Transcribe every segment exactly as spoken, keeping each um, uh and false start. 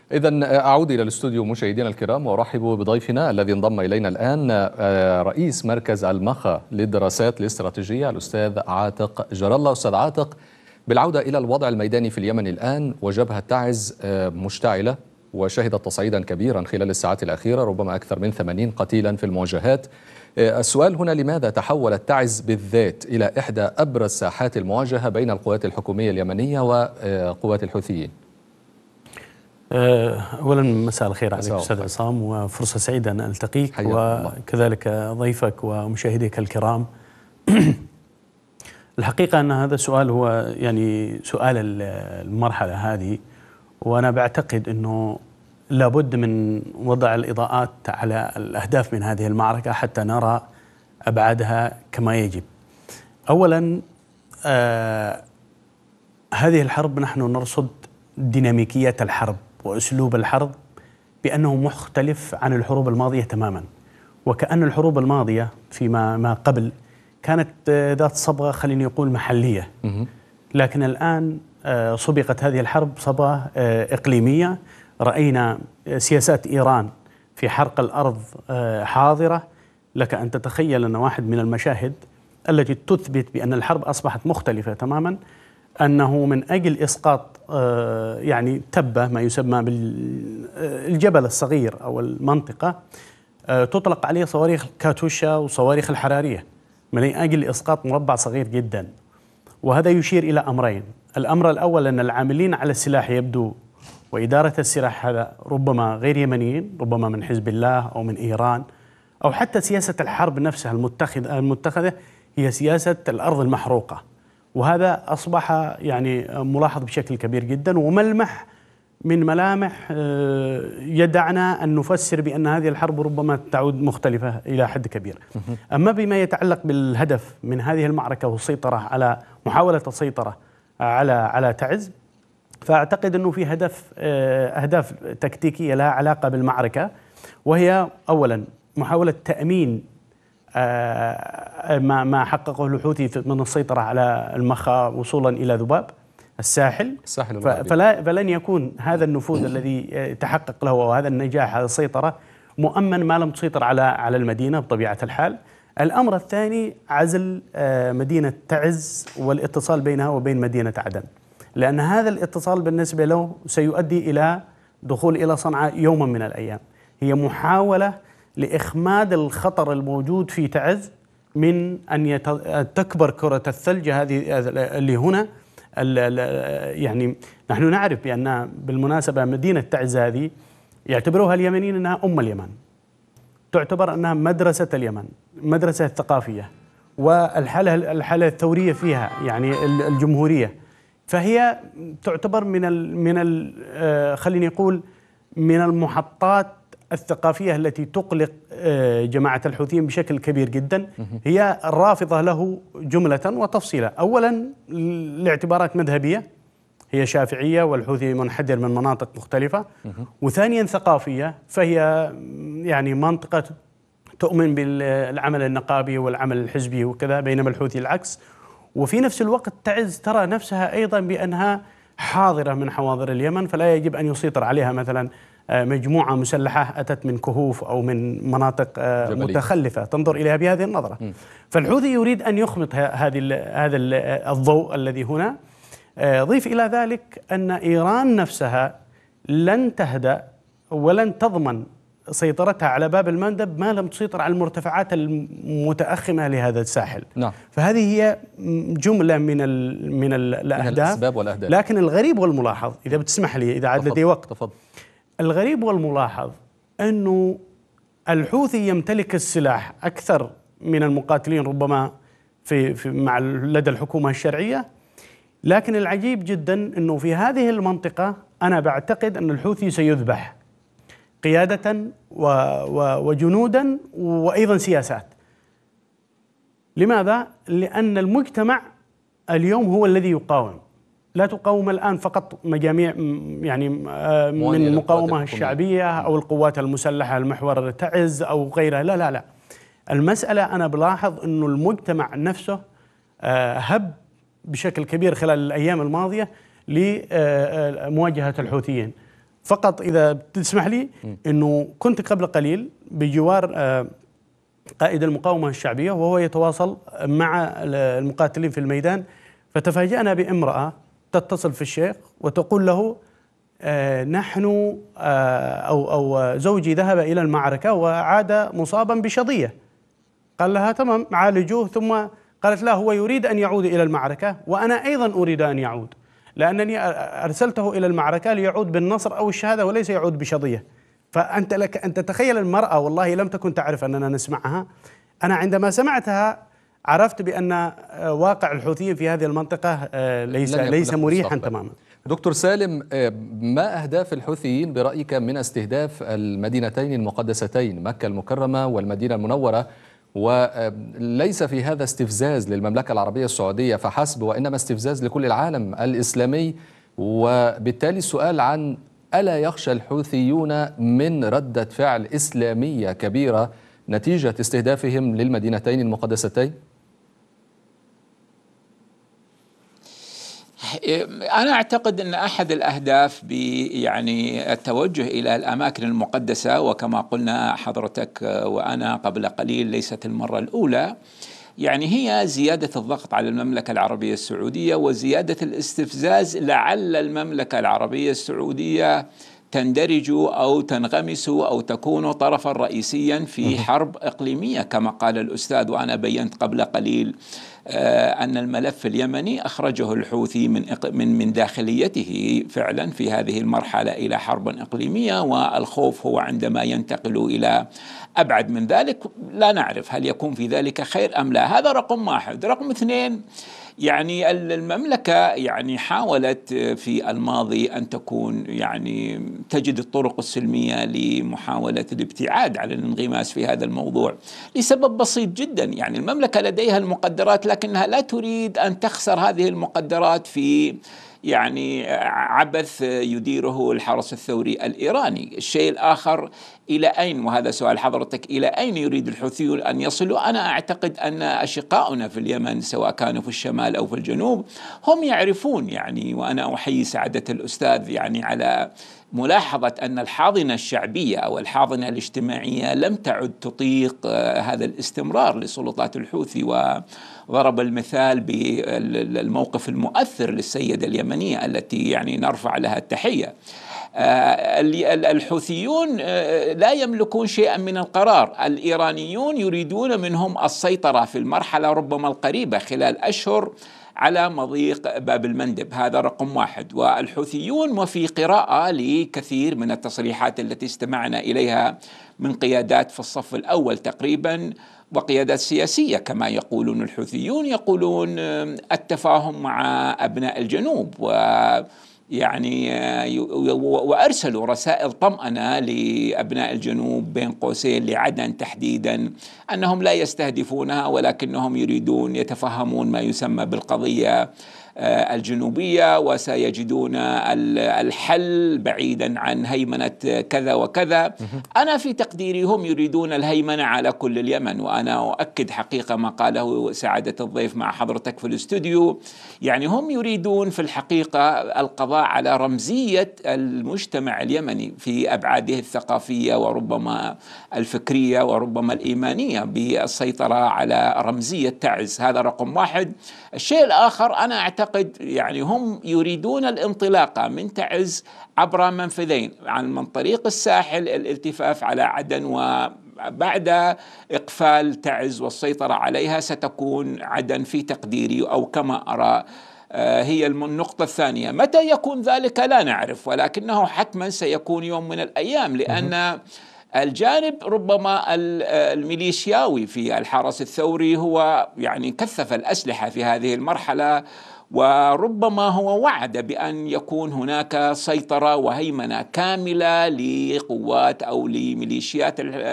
إذن أعود إلى الاستوديو مشاهدينا الكرام وأرحب بضيفنا الذي انضم إلينا الآن، رئيس مركز المخا للدراسات الاستراتيجية الأستاذ عاتق جار الله. أستاذ عاتق، بالعودة إلى الوضع الميداني في اليمن الآن، وجبهة تعز مشتعلة وشهدت تصعيدا كبيرا خلال الساعات الأخيرة، ربما أكثر من ثمانين قتيلا في المواجهات. السؤال هنا: لماذا تحولت تعز بالذات إلى إحدى أبرز ساحات المواجهة بين القوات الحكومية اليمنية وقوات الحوثيين؟ أولا مساء الخير عليك أستاذ عصام، وفرصة سعيدة أن ألتقيك وكذلك ضيفك ومشاهديك الكرام. الحقيقة أن هذا السؤال هو يعني سؤال المرحلة هذه، وأنا بعتقد أنه لابد من وضع الإضاءات على الأهداف من هذه المعركة حتى نرى أبعادها كما يجب. أولا آه هذه الحرب نحن نرصد ديناميكية الحرب وأسلوب الحرب بأنه مختلف عن الحروب الماضية تماما، وكأن الحروب الماضية فيما ما قبل كانت ذات صبغة خليني أقول محلية، لكن الآن صبغت هذه الحرب صبغة إقليمية. رأينا سياسات إيران في حرق الأرض حاضرة. لك أن تتخيل أن واحد من المشاهد التي تثبت بأن الحرب أصبحت مختلفة تماما أنه من أجل إسقاط يعني تبة ما يسمى بالجبل الصغير أو المنطقة تطلق عليه صواريخ كاتوشا وصواريخ الحرارية من أجل إسقاط مربع صغير جدا. وهذا يشير إلى أمرين: الأمر الأول أن العاملين على السلاح يبدو وإدارة السلاح هذا ربما غير يمنيين، ربما من حزب الله أو من إيران، أو حتى سياسة الحرب نفسها المتخذة هي سياسة الأرض المحروقة. وهذا أصبح يعني ملاحظ بشكل كبير جدا، وملمح من ملامح يدعنا أن نفسر بأن هذه الحرب ربما تعود مختلفة إلى حد كبير. أما بما يتعلق بالهدف من هذه المعركة والسيطرة على محاولة السيطرة على على تعز، فأعتقد أنه في هدف أهداف تكتيكية لها علاقة بالمعركة، وهي أولا محاولة تأمين ما ما حققه الحوثي من السيطرة على المخا وصولا إلى ذباب الساحل, الساحل فلا فلن يكون هذا النفوذ الذي تحقق له وهذا النجاح هذا السيطرة مؤمن ما لم تسيطر على على المدينة بطبيعة الحال. الأمر الثاني عزل مدينة تعز والاتصال بينها وبين مدينة عدن، لأن هذا الاتصال بالنسبة له سيؤدي إلى دخول إلى صنعاء يوما من الأيام. هي محاولة لإخماد الخطر الموجود في تعز من أن تكبر كرة الثلج هذه اللي هنا. يعني نحن نعرف بأن بالمناسبة مدينة تعز هذه يعتبروها اليمنيين أنها أم اليمن، تعتبر أنها مدرسة اليمن، مدرسة ثقافية، والحالة الحالة الثورية فيها يعني الجمهورية، فهي تعتبر من ال من ال خليني أقول من المحطات الثقافية التي تقلق جماعة الحوثيين بشكل كبير جدا. هي الرافضة له جملة وتفصيلا. أولا لاعتبارات مذهبية، هي شافعية والحوثي منحدر من مناطق مختلفة. وثانيا ثقافية، فهي يعني منطقة تؤمن بالعمل النقابي والعمل الحزبي وكذا، بينما الحوثي العكس. وفي نفس الوقت تعز ترى نفسها أيضا بأنها حاضرة من حواضر اليمن، فلا يجب أن يسيطر عليها مثلا مجموعة مسلحة أتت من كهوف أو من مناطق جبلي متخلفة تنظر إليها بهذه النظرة. م. فالحوثي يريد أن يخمط هذه هذا الضوء الذي هنا. ضيف إلى ذلك أن إيران نفسها لن تهدأ ولن تضمن سيطرتها على باب المندب ما لم تسيطر على المرتفعات المتأخمة لهذا الساحل. نعم. فهذه هي جملة من ال من الأهداف، الأسباب والأهداف. لكن الغريب والملاحظ، إذا بتسمح لي إذا عاد لدي وقت، تفضل. الغريب والملاحظ أنه الحوثي يمتلك السلاح أكثر من المقاتلين ربما في, في مع لدى الحكومة الشرعية، لكن العجيب جدا أنه في هذه المنطقة أنا بعتقد أن الحوثي سيذبح قيادة و و وجنودا وأيضا سياسات. لماذا؟ لأن المجتمع اليوم هو الذي يقاوم. لا تقاوم الآن فقط مجاميع يعني من المقاومة الشعبية أو القوات المسلحة المحور تعز أو غيرها، لا لا لا. المسألة أنا بلاحظ أنه المجتمع نفسه هب بشكل كبير خلال الأيام الماضية لمواجهة الحوثيين. فقط إذا تسمح لي، أنه كنت قبل قليل بجوار قائد المقاومة الشعبية وهو يتواصل مع المقاتلين في الميدان، فتفاجأنا بامرأة تتصل في الشيخ وتقول له آه نحن آه أو أو زوجي ذهب إلى المعركة وعاد مصابا بشظية. قال لها تمام عالجوه، ثم قالت لا هو يريد أن يعود إلى المعركة وأنا أيضا أريد أن يعود، لأنني أرسلته إلى المعركة ليعود بالنصر أو الشهادة وليس يعود بشظية. فأنت لك أن تتخيل المرأة، والله لم تكن تعرف أننا نسمعها. أنا عندما سمعتها عرفت بأن واقع الحوثيين في هذه المنطقة ليس ليس مريحا تماما. دكتور سالم، ما أهداف الحوثيين برأيك من استهداف المدينتين المقدستين مكة المكرمة والمدينة المنورة؟ وليس في هذا استفزاز للمملكة العربية السعودية فحسب، وإنما استفزاز لكل العالم الإسلامي. وبالتالي السؤال عن ألا يخشى الحوثيون من ردة فعل إسلامية كبيرة نتيجة استهدافهم للمدينتين المقدستين؟ أنا أعتقد أن أحد الأهداف يعني التوجه إلى الأماكن المقدسة، وكما قلنا حضرتك وأنا قبل قليل ليست المرة الأولى، يعني هي زيادة الضغط على المملكة العربية السعودية وزيادة الاستفزاز لعل المملكة العربية السعودية تندرج أو تنغمس أو تكون طرفا رئيسيا في حرب إقليمية كما قال الأستاذ. وأنا بينت قبل قليل أن الملف اليمني أخرجه الحوثي من من من داخليته فعلا في هذه المرحلة إلى حرب إقليمية، والخوف هو عندما ينتقل إلى أبعد من ذلك. لا نعرف هل يكون في ذلك خير أم لا. هذا رقم واحد. رقم اثنين، يعني المملكة يعني حاولت في الماضي أن تكون يعني تجد الطرق السلمية لمحاولة الابتعاد عن الانغماس في هذا الموضوع لسبب بسيط جدا. يعني المملكة لديها المقدرات لكنها لا تريد أن تخسر هذه المقدرات في يعني عبث يديره الحرس الثوري الإيراني. الشيء الآخر، إلى أين، وهذا سؤال حضرتك، إلى أين يريد الحوثيون أن يصلوا؟ أنا أعتقد أن أشقاؤنا في اليمن سواء كانوا في الشمال أو في الجنوب هم يعرفون يعني، وأنا أحيي سعادة الأستاذ يعني على ملاحظة أن الحاضنة الشعبية أو الحاضنة الاجتماعية لم تعد تطيق هذا الاستمرار لسلطات الحوثي، وضرب المثال بالموقف المؤثر للسيدة اليمنية التي يعني نرفع لها التحية. الحوثيون لا يملكون شيئا من القرار. الإيرانيون يريدون منهم السيطرة في المرحلة ربما القريبة خلال أشهر على مضيق باب المندب. هذا رقم واحد. والحوثيون، وفي قراءة لكثير من التصريحات التي استمعنا إليها من قيادات في الصف الأول تقريبا وقيادات سياسية كما يقولون الحوثيون، يقولون التفاهم مع أبناء الجنوب، و يعني وأرسلوا رسائل طمأنة لأبناء الجنوب بين قوسين لعدن تحديدا أنهم لا يستهدفونها ولكنهم يريدون يتفهمون ما يسمى بالقضية الجنوبية وسيجدون الحل بعيدا عن هيمنة كذا وكذا. أنا في تقديري هم يريدون الهيمنة على كل اليمن، وأنا أؤكد حقيقة ما قاله سعادة الضيف مع حضرتك في الاستوديو. يعني هم يريدون في الحقيقة القضاء على رمزية المجتمع اليمني في أبعاده الثقافية وربما الفكرية وربما الإيمانية بالسيطرة على رمزية تعز. هذا رقم واحد. الشيء الآخر، أنا أعتقد يعني هم يريدون الانطلاقة من تعز عبر منفذين، عن من طريق الساحل الالتفاف على عدن، وبعد إقفال تعز والسيطرة عليها ستكون عدن في تقديري أو كما أرى هي النقطة الثانية. متى يكون ذلك لا نعرف، ولكنه حتما سيكون يوم من الأيام، لأن الجانب ربما الميليشياوي في الحرس الثوري هو يعني كثف الأسلحة في هذه المرحلة، وربما هو وعد بأن يكون هناك سيطرة وهيمنة كاملة لقوات أو لميليشيات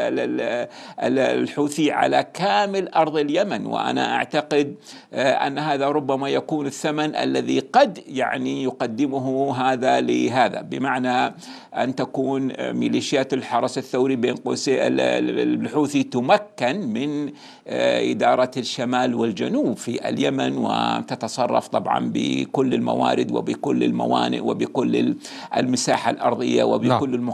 الحوثي على كامل أرض اليمن. وأنا أعتقد أن هذا ربما يكون الثمن الذي قد يعني يقدمه هذا لهذا، بمعنى أن تكون ميليشيات الحرس الثوري بين قوسين الحوثي تمكن من إدارة الشمال والجنوب في اليمن وتتصرف طبعا طبعا بكل الموارد وبكل الموانئ وبكل المساحة الأرضية وبكل المقاومات